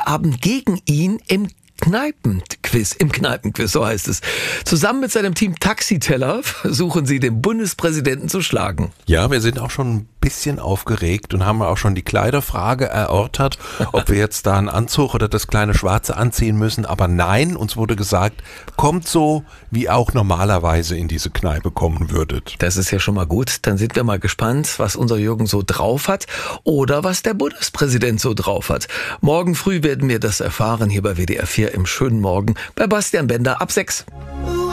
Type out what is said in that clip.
Abend gegen ihn im Kneipenquiz, so heißt es. Zusammen mit seinem Team Taxiteller versuchen sie, den Bundespräsidenten zu schlagen. Ja, wir sind auch schon ein bisschen aufgeregt und haben auch schon die Kleiderfrage erörtert, ob wir jetzt da einen Anzug oder das kleine Schwarze anziehen müssen. Aber nein, uns wurde gesagt, kommt so, wie auch normalerweise in diese Kneipe kommen würdet. Das ist ja schon mal gut. Dann sind wir mal gespannt, was unser Jürgen so drauf hat oder was der Bundespräsident so drauf hat. Morgen früh werden wir das erfahren hier bei WDR 4 im schönen Morgen bei Bastian Bender ab 6.